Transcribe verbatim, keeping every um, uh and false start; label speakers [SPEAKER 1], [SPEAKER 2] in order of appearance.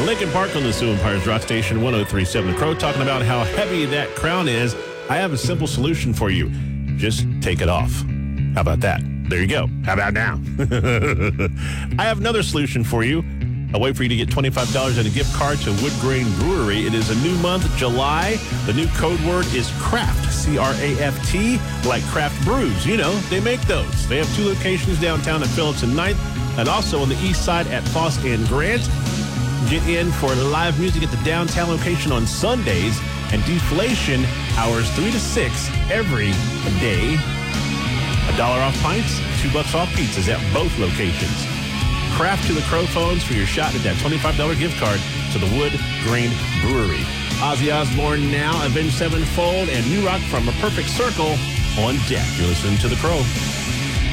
[SPEAKER 1] Lincoln Park on the Sioux Empires Rock Station, one oh three point seven The Crow, talking about how heavy that crown is. I have a simple solution for you. Just take it off. How about that? There you go. How about now? I have another solution for you. I'll wait for you to get twenty-five dollars and a gift card to Wood Grain Brewery. It is a new month, July. The new code word is craft, C R A F T, like craft brews. You know, they make those. They have two locations downtown at Phillips and ninth, and also on the east side at Foss and Grant. Get in for live music at the downtown location on Sundays and deflation hours three to six every day. A dollar off pints, two bucks off pizzas at both locations. Craft to the Crow phones for your shot at that twenty-five dollars gift card to the Wood Grain Brewery. Ozzy Osbourne now, Avenged Sevenfold, and New Rock from A Perfect Circle on deck. You're listening to The Crow.